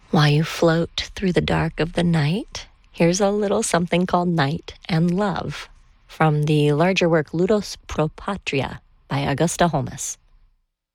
While you float through the dark of the night, here's a little something called Night and Love from the larger work Ludus pro Patria by Augusta Holmes.